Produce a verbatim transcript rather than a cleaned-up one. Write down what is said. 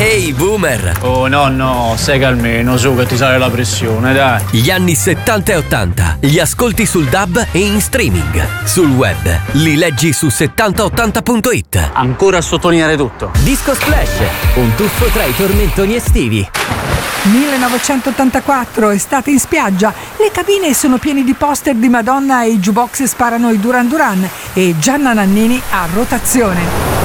Ehi, boomer! Oh nonno, stai calmino, su che ti sale la pressione, dai. Gli anni settanta e ottanta li ascolti sul D A B e in streaming. Sul web li leggi su settanta ottanta punto it. Ancora a sottolineare tutto. Disco Splash, un tuffo tra i tormentoni estivi. millenovecentottantaquattro, estate in spiaggia. Le cabine sono piene di poster di Madonna e i jukebox sparano i Duran Duran e Gianna Nannini a rotazione.